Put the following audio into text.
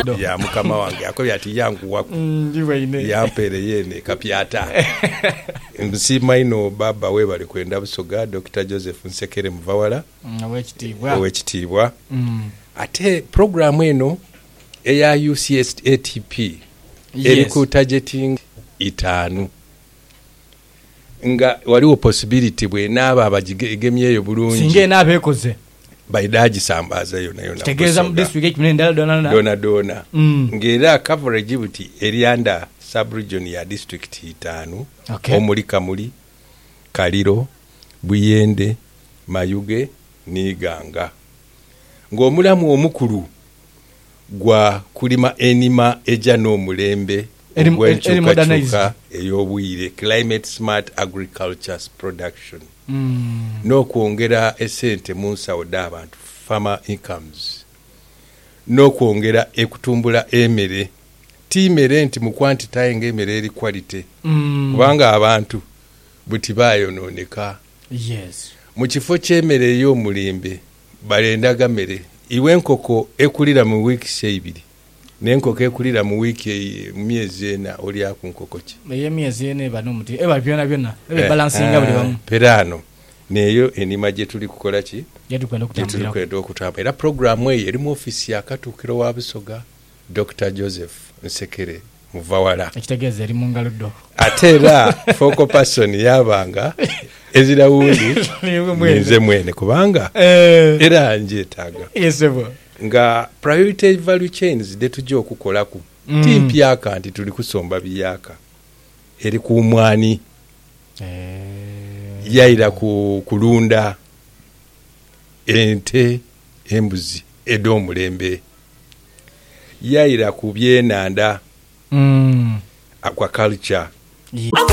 ya mukama wange akobye ati yangu wako yampere yene kapyata msima ino baba we bali kwenda Busoga Dr. Joseph Nsekere Muvawala owekitiibwa ate program eno eya UCS ATP eri ku targeting 5 nga waliwo possibility bwe naba abagigemyeyo bulungi singe nabekoze baidaji sambaza yona tegeza mu district ekimene dona ngera coverage buti erianda sub-region ya district 5 omuli Kamuli, Kaliro, Buyende, Mayuge n'Iganga ng'omulamu omukulu gwa kulima enima eja n'omulembe ogw'enkyukakyuka ey'obwire climate smart agriculture production n'okwongera esente mu nsawo d'abantu farmer incomes n'okwongera ekutumbula emere timere nti mu quantity ng'emere eri quality kubanga abantu buti bayonooneka mu kifo ky'emere ey'omulembe balendaga mere iwe enkoko ekulira mu wiiki 2 n'enkoko ekulira mu wiiki myezi 4 oli ku nkoko ki myezi 4 bano muti eba byonna balansinga buli wamu perano neyo enima gye tuli kukola ki yetukwenda okutambula era programu eyo eri mu ofisi ya Katuukiro wa Busoga Dr. Joseph Nsekere Muvawala ekitegeeza eri mu ngalo ddo ate era focal person yabanga ezirawundi nze mwene kubanga era njeetaaga nga priority value chains de tujja okukolaku timpyaka nti tuli kusomba biyaka eri ku mwani yaira kulunda ente embuzi ed'omulembe yaira ku byenanda aquaculture